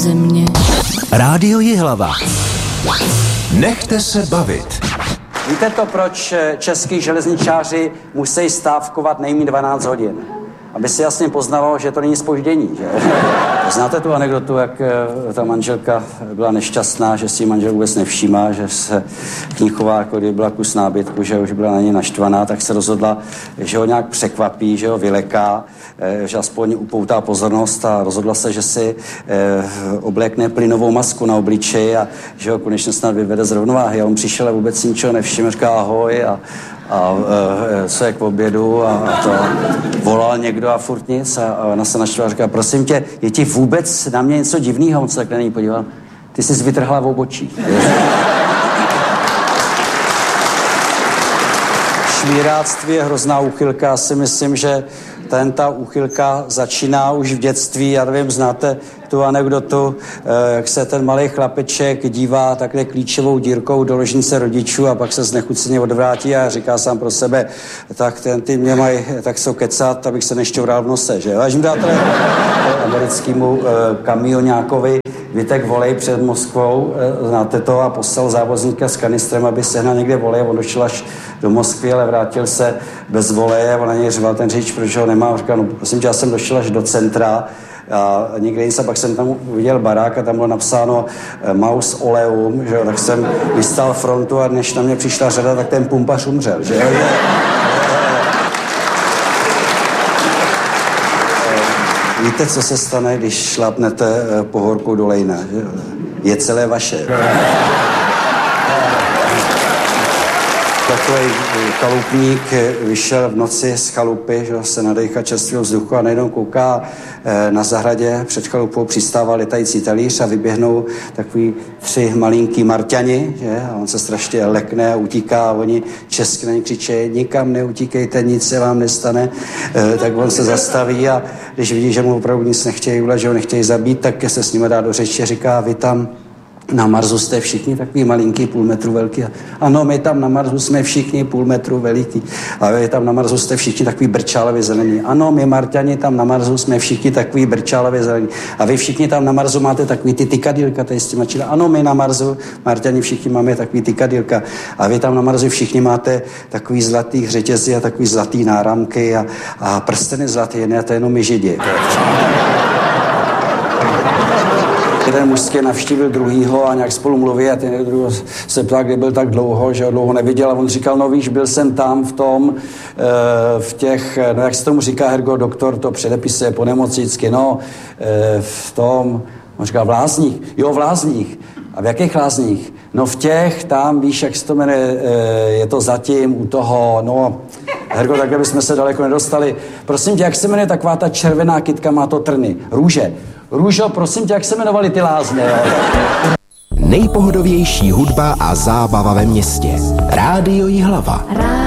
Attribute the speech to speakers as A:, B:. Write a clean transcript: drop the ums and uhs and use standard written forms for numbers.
A: země.
B: Rádio Jihlava. Nechte se bavit.
C: Víte to, proč český železničáři musí stávkovat nejméně 12 hodin? Aby si jasně poznalo, že to není zpoždění, že? Znáte tu anekdotu, jak ta manželka byla nešťastná, že si manžel vůbec nevšímá, že se k ní chová, jako kdyby byla kus nábytku, že už byla na ně naštvaná, tak se rozhodla, že ho nějak překvapí, že ho vyleká, že aspoň upoutá pozornost a rozhodla se, že si oblékne plynovou masku na obličeji a že ho konečně snad vyvede z rovnováhy. A on přišel a vůbec si ničeho nevšiml, říká ahoj a co je k obědu a to volal někdo a furt nic a ona se naštvala a říká, prosím tě, je ti vůbec na mě něco divného? On se tak na ní podíval, ty jsi vytrhla v obočí. Šmíráctví je hrozná úchylka, já si myslím, že ta úchylka začíná už v dětství, já nevím, znáte tu anekdotu, jak se ten malý chlapeček dívá takhle klíčovou dírkou do ložnice rodičů a pak se znechuceně odvrátí a říká sám pro sebe, tak ty mě mají tak so kecat, abych se nešťoural v nose, že? Až mu dáte americkému kamioňákovi vytek volej před Moskvou, znáte to, a poslal závozníka s kanistrem, aby sehnal někde volej, on došel až do Moskvy, ale vrátil se bez voleje, on na něj řval ten řidič, protože ho nemá, říkal, no prosím tě, já jsem došel až do centra a někde nic a pak jsem tam viděl barák a tam bylo napsáno Maus Oleum, že jo, tak jsem vystál frontu a než na mě přišla řada, tak ten pumpař umřel, že jo. Víte, co se stane, když šlápnete pohorkou do lejna? Je celé vaše. Takový chalupník vyšel v noci z chalupy, že se nadejchá čerstvého vzduchu a najednou kouká na zahradě před chalupou přistává letající talíř a vyběhnou takový 3 malinký Marťani, že? A on se strašně lekne a utíká a oni česky na ně křičí, nikam neutíkejte, nic se vám nestane. Tak on se zastaví a když vidí, že mu opravdu nic nechtějí udělat, že ho nechtějí zabít, tak se s nimi dá do řeči a říká, vy tam na Marsu jste všichni takový malinký, půl metru velký. Ano, my tam na Marsu jsme všichni půl metru veliký. A vy tam na Marsu jste všichni takový brčálově zelení. Ano, my Marťani tam na Marsu jsme všichni takový brčálově zelení. A vy všichni tam na Marsu máte takový ty tykadýlka, tady s těma číla. Ano, my na Marsu, Marťani všichni máme takový tykadýlka. A vy tam na Marsu všichni máte takový zlatý řetězy a takový zlatý náramky a prsteny zlatý, ne, to jenom my Židi. Jeden mužský navštívil druhýho a nějak spolu mluví a ten druhý se ptá, kde byl tak dlouho, že ho dlouho neviděl a on říkal, no víš, byl jsem tam v tom, v těch, no jak se tomu říká, Hergo, doktor to předepisuje po nemocnicky, no, v tom, on říkal, v Lázních, jo, v Lázních. A v jakých Lázních? No v těch, tam, víš, jak se to jmenuje, je to zatím u toho, no, Hergo, takhle bychom se daleko nedostali. Prosím tě, jak se jmenuje taková ta červená kytka, má to trny? Růže. Růžo, prosím tě, jak se jmenovaly ty lázně, jo?
B: Nejpohodovější hudba a zábava ve městě. Rádio Jihlava.